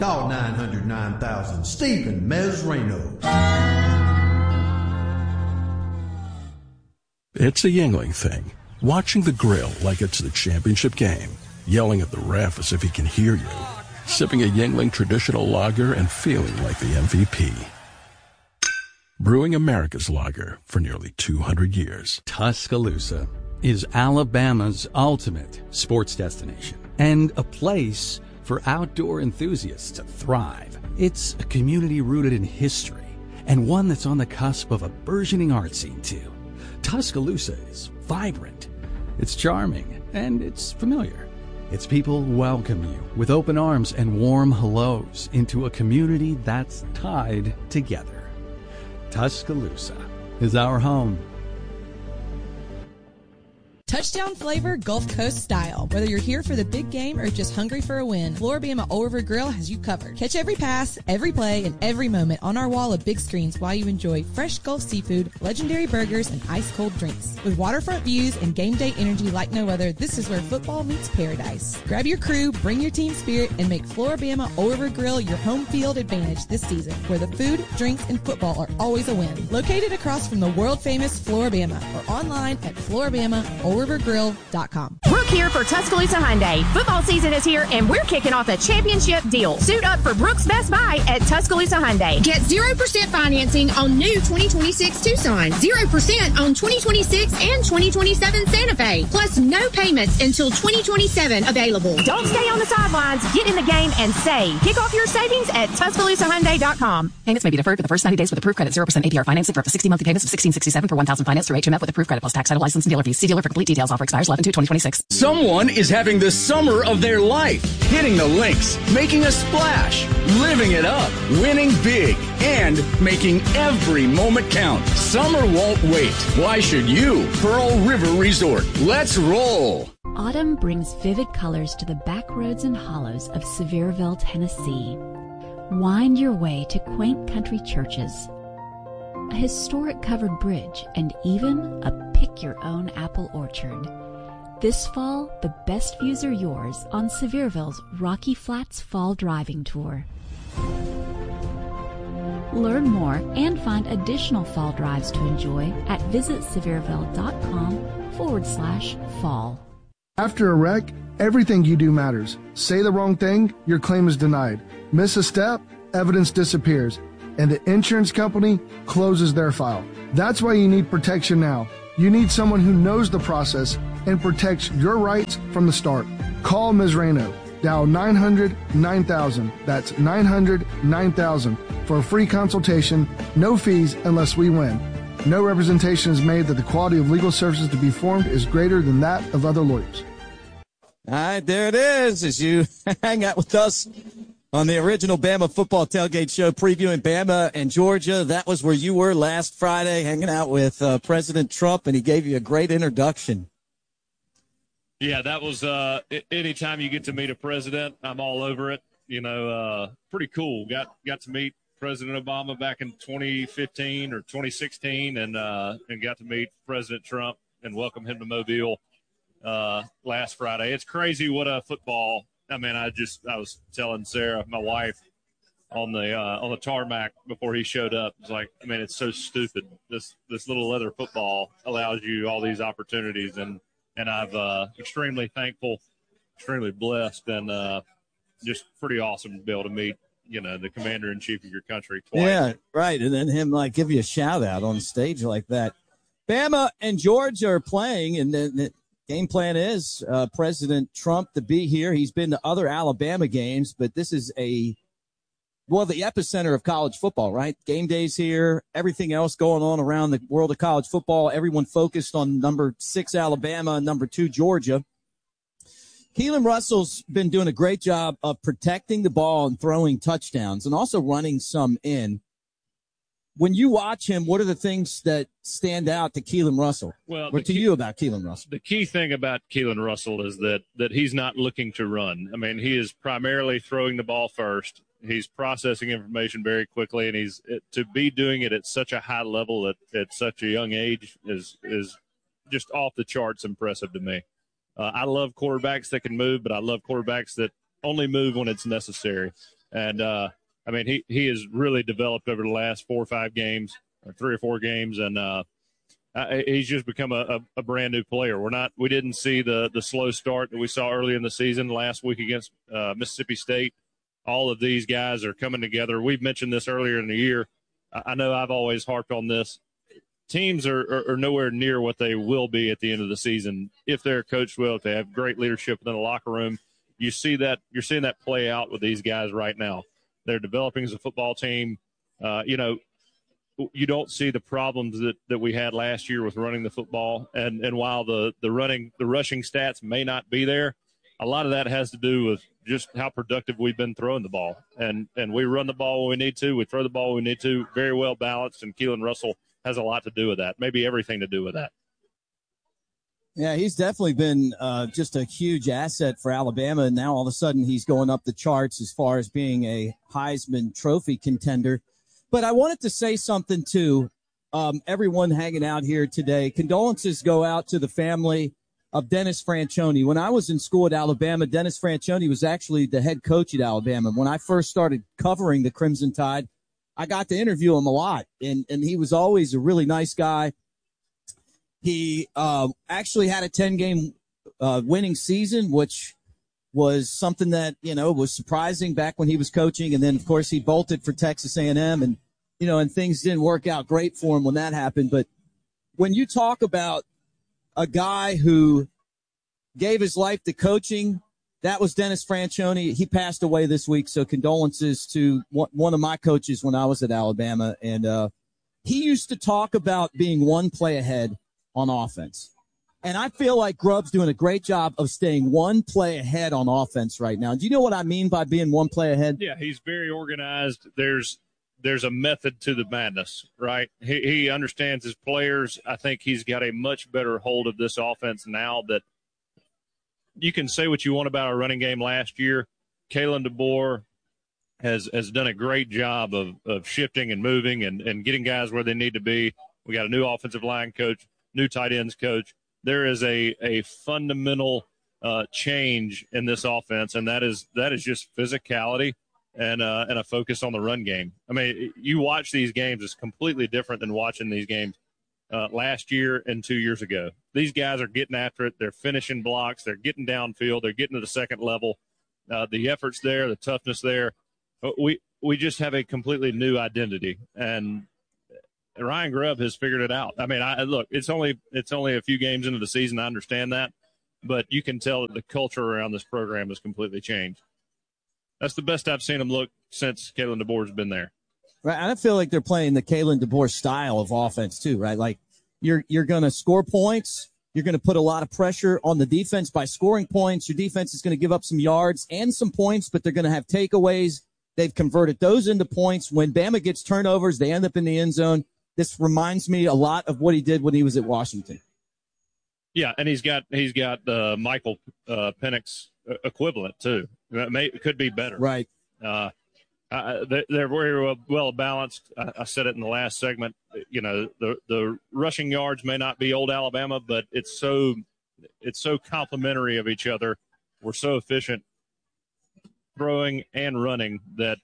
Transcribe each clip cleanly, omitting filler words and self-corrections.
Call 900-9000. Stephen Mesrano. It's a Yuengling thing. Watching the grill like it's the championship game. Yelling at the ref as if he can hear you. Sipping a Yuengling traditional lager and feeling like the MVP. Brewing America's lager for nearly 200 years. Tuscaloosa is Alabama's ultimate sports destination and a place for outdoor enthusiasts to thrive. It's a community rooted in history and one that's on the cusp of a burgeoning art scene too. Tuscaloosa is vibrant, it's charming, and it's familiar. Its people welcome you with open arms and warm hellos into a community that's tied together. Tuscaloosa is our home. Touchdown flavor, Gulf Coast style. Whether you're here for the big game or just hungry for a win, Floribama Old River Grill has you covered. Catch every pass, every play, and every moment on our wall of big screens while you enjoy fresh Gulf seafood, legendary burgers, and ice-cold drinks. With waterfront views and game day energy like no other, this is where football meets paradise. Grab your crew, bring your team spirit, and make Floribama Old River Grill your home field advantage this season, where the food, drinks, and football are always a win. Located across from the world-famous Floribama or online at FloriBamaOldRiverGrill.com. Brooke here for Tuscaloosa Hyundai. Football season is here, and we're kicking off a championship deal. Suit up for Brooks Best Buy at Tuscaloosa Hyundai. Get 0% financing on new 2026 Tucson, 0% on 2026 and 2027 Santa Fe, plus no payments until 2027 available. Don't stay on the sidelines. Get in the game and save. Kick off your savings at TuscaloosaHyundai.com. Payments may be deferred for the first 90 days with approved credit. 0% APR financing for up to 60 monthly payments of $1,667 per $1,000 finance through HMF with approved credit plus tax, title, license, and dealer fees. See dealer for complete details. Offer expires 11/2/2026. Someone is having the summer of their life, hitting the links, making a splash, living it up, winning big, and making every moment count. Summer won't wait. Why should you? Pearl River Resort. Let's roll. Autumn brings vivid colors to the back roads and hollows of Sevierville, Tennessee. Wind your way to quaint country churches, a historic covered bridge, and even a pick-your-own apple orchard. This fall, the best views are yours on Sevierville's Rocky Flats Fall Driving Tour. Learn more and find additional fall drives to enjoy at visitsevierville.com/fall. After a wreck, everything you do matters. Say the wrong thing, your claim is denied. Miss a step, evidence disappears, and the insurance company closes their file. That's why you need protection now. You need someone who knows the process and protects your rights from the start. Call Ms. Rayno. Dial 900-9000. That's 900-9000 for a free consultation, no fees unless we win. No representation is made that the quality of legal services to be formed is greater than that of other lawyers. All right, there it is as you hang out with us on the original Bama Football Tailgate Show previewing Bama and Georgia. That was where you were last Friday hanging out with President Trump, and he gave you a great introduction. Yeah, that was anytime you get to meet a president, I'm all over it. You know, pretty cool. Got to meet President Obama back in 2015 or 2016 and got to meet President Trump and welcome him to Mobile last Friday. It's crazy what a football – I mean, I was telling Sarah, my wife, on the tarmac before he showed up. It's like, I mean, it's so stupid. This little leather football allows you all these opportunities, and I'm extremely thankful, extremely blessed, and just pretty awesome to be able to meet, you know, the commander-in-chief of your country twice. Yeah, right, and then him, like, give you a shout-out on stage like that. Bama and Georgia are playing, and the game plan is President Trump to be here. He's been to other Alabama games, but this is the epicenter of college football, right? Game days here, everything else going on around the world of college football. Everyone focused on number 6 Alabama and number 2 Georgia. Keelan Russell's been doing a great job of protecting the ball and throwing touchdowns and also running some in. When you watch him, what are the things that stand out to Keelan Russell? Well, or to you about Keelan Russell? The key thing about Keelan Russell is that he's not looking to run. I mean, he is primarily throwing the ball first. He's processing information very quickly, and to be doing it at such a high level at such a young age is just off the charts impressive to me. I love quarterbacks that can move, but I love quarterbacks that only move when it's necessary. And, I mean, he has really developed over the last 4 or 5 games, or 3 or 4 games, and he's just become a brand new player. We didn't see the slow start that we saw early in the season last week against Mississippi State. All of these guys are coming together. We've mentioned this earlier in the year. I know I've always harped on this. Teams are nowhere near what they will be at the end of the season if they're coached well, if they have great leadership within the locker room. You're seeing that play out with these guys right now. They're developing as a football team. You don't see the problems that we had last year with running the football. And while the rushing stats may not be there, a lot of that has to do with just how productive we've been throwing the ball. And we run the ball when we need to. We throw the ball when we need to. Very well balanced, and Keelan Russell has a lot to do with that, maybe everything to do with that. Yeah, he's definitely been just a huge asset for Alabama, and now all of a sudden he's going up the charts as far as being a Heisman Trophy contender. But I wanted to say something to everyone hanging out here today. Condolences go out to the family of Dennis Franchione. When I was in school at Alabama, Dennis Franchione was actually the head coach at Alabama. When I first started covering the Crimson Tide, I got to interview him a lot, and he was always a really nice guy. He actually had a 10-game winning season, which was something that, was surprising back when he was coaching. And then, of course, he bolted for Texas A&M, and things didn't work out great for him when that happened. But when you talk about a guy who gave his life to coaching, that was Dennis Franchione. He passed away this week, so condolences to one of my coaches when I was at Alabama. And he used to talk about being one play ahead on offense. And I feel like Grubb's doing a great job of staying one play ahead on offense right now. Do you know what I mean by being one play ahead? Yeah, he's very organized. There's a method to the madness, right? He understands his players. I think he's got a much better hold of this offense now. That you can say what you want about our running game last year. Kalen DeBoer has done a great job of shifting and moving and getting guys where they need to be. We got a new offensive line coach, new tight ends coach. There is a fundamental change in this offense, and that is just physicality and a focus on the run game. I mean, you watch these games, it's completely different than watching these games last year and 2 years ago. These guys are getting after it. They're finishing blocks. They're getting downfield. They're getting to the second level. The effort's there, the toughness there. We just have a completely new identity, and Ryan Grubb has figured it out. I mean, look, it's only a few games into the season. I understand that, but you can tell that the culture around this program has completely changed. That's the best I've seen them look since Kalen DeBoer's been there. Right, I feel like they're playing the Kalen DeBoer style of offense too, right? Like you're going to score points. You're going to put a lot of pressure on the defense by scoring points. Your defense is going to give up some yards and some points, but they're going to have takeaways. They've converted those into points. When Bama gets turnovers, they end up in the end zone. This reminds me a lot of what he did when he was at Washington. Yeah, and he's got Michael Penix equivalent too. It could be better. Right. They're very well balanced. I said it in the last segment. The rushing yards may not be old Alabama, but it's so complementary of each other. We're so efficient throwing and running that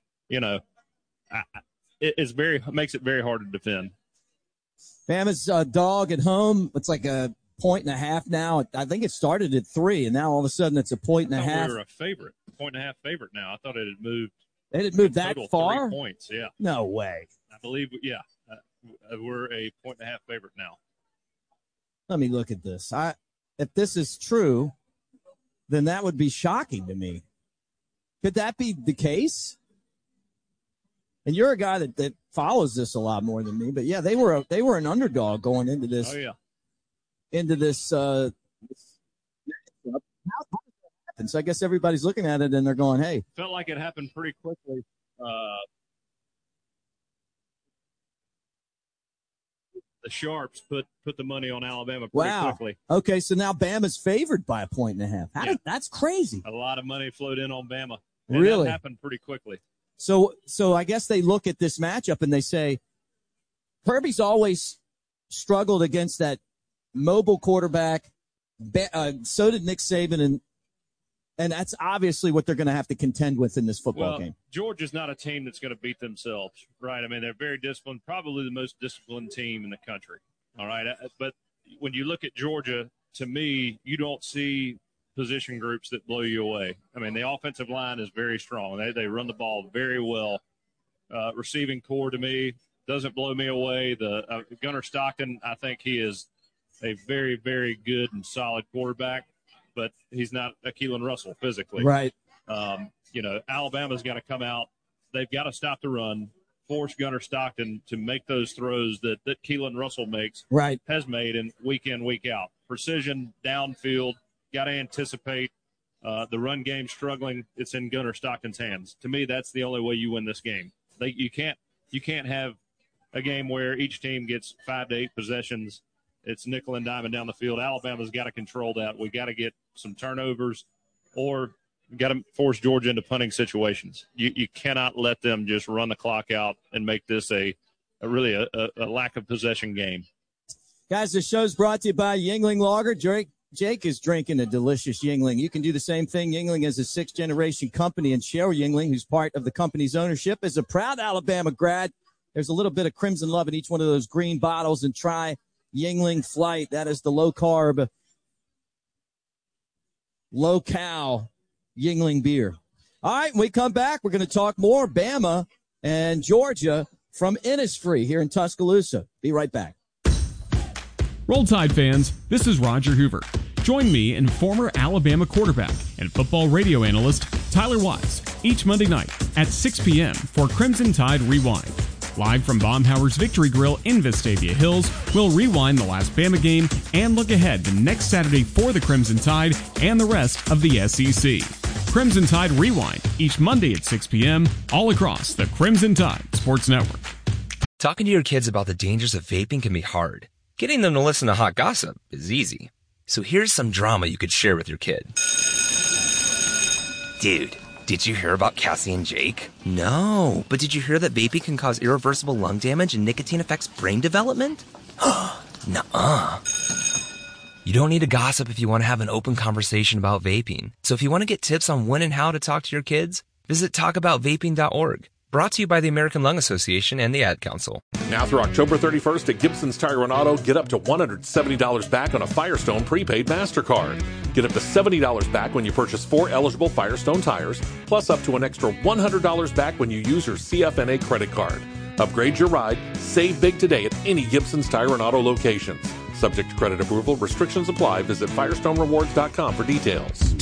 it makes it very hard to defend. Bama's dog at home. It's like a 1.5 now. I think it started at 3, and now all of a sudden it's a 1.5. We were a favorite, 1.5 favorite now. I thought it had moved. It had moved that far? 3 points, yeah. No way. I believe, yeah. We're a 1.5 favorite now. Let me look at this. If this is true, then that would be shocking to me. Could that be the case? And you're a guy that follows this a lot more than me, but yeah, they were an underdog going into this. Oh yeah. Into this. How happens? I guess everybody's looking at it and they're going, "Hey." Felt like it happened pretty quickly. The Sharps put the money on Alabama pretty quickly. Okay, so now Bama's favored by a 1.5. That's crazy. A lot of money flowed in on Bama. And really? That happened pretty quickly. So I guess they look at this matchup and they say, Kirby's always struggled against that mobile quarterback. So did Nick Saban, And that's obviously what they're going to have to contend with in this football game. Georgia's not a team that's going to beat themselves, right? I mean, they're very disciplined, probably the most disciplined team in the country, all right? But when you look at Georgia, to me, you don't see position groups that blow you away. I mean, the offensive line is very strong. They run the ball very well. Receiving core, to me, doesn't blow me away. The Gunnar Stockton, I think he is a very, very good and solid quarterback, but he's not a Keelan Russell physically. Right. Alabama's got to come out. They've got to stop the run, force Gunnar Stockton to make those throws that Keelan Russell has made week in, week out. Precision, downfield, got to anticipate. The run game struggling, it's in Gunnar Stockton's hands. To me, that's the only way you win this game. You can't have a game where each team gets 5 to 8 possessions. It's nickel and diamond down the field. Alabama's got to control that. We got to get some turnovers, or got to force Georgia into punting situations. You cannot let them just run the clock out and make this a lack of possession game. Guys, the show's brought to you by Yuengling Lager. Jake is drinking a delicious Yuengling. You can do the same thing. Yuengling is a 6th-generation company, and Cheryl Yuengling, who's part of the company's ownership, is a proud Alabama grad. There's a little bit of crimson love in each one of those green bottles, and try Yuengling Flight. That is the low-carb, low-cal Yuengling beer. All right, when we come back, we're going to talk more Bama and Georgia from Innisfree here in Tuscaloosa. Be right back. Roll Tide fans, this is Roger Hoover. Join me and former Alabama quarterback and football radio analyst Tyler Watts each Monday night at 6 p.m. for Crimson Tide Rewind. Live from Baumhauer's Victory Grill in Vestavia Hills, we'll rewind the last Bama game and look ahead the next Saturday for the Crimson Tide and the rest of the SEC. Crimson Tide Rewind each Monday at 6 p.m. all across the Crimson Tide Sports Network. Talking to your kids about the dangers of vaping can be hard. Getting them to listen to hot gossip is easy. So here's some drama you could share with your kid. Dude, did you hear about Cassie and Jake? No, but did you hear that vaping can cause irreversible lung damage and nicotine affects brain development? Nuh-uh. You don't need to gossip if you want to have an open conversation about vaping. So if you want to get tips on when and how to talk to your kids, visit talkaboutvaping.org. Brought to you by the American Lung Association and the Ad Council. Now through October 31st at Gibson's Tire and Auto, get up to $170 back on a Firestone prepaid MasterCard. Get up to $70 back when you purchase 4 eligible Firestone tires, plus up to an extra $100 back when you use your CFNA credit card. Upgrade your ride, save big today at any Gibson's Tire and Auto locations. Subject to credit approval, restrictions apply. Visit FirestoneRewards.com for details.